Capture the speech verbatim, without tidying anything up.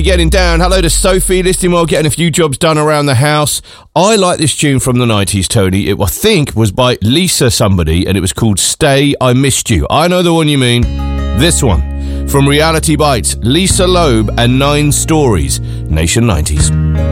Getting down. Hello to Sophie, listening while getting a few jobs done around the house. I like this tune from the nineties, Tony. It, I think, was by Lisa somebody, and it was called Stay, I Missed You. I know the one you mean. This one, from Reality Bites, Lisa Loeb and Nine Stories, Nation nineties.